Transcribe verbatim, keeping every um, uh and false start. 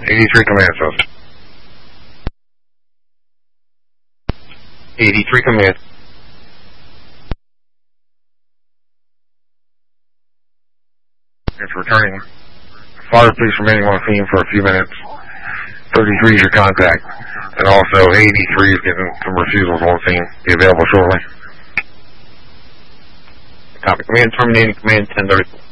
eighty-three command says. eighty-three command. It's returning. Fire police remaining on scene for a few minutes. thirty-three is your contact. And also eighty-three is getting some refusals on scene. Be available shortly. Copy. Command terminating. Command ten thirty.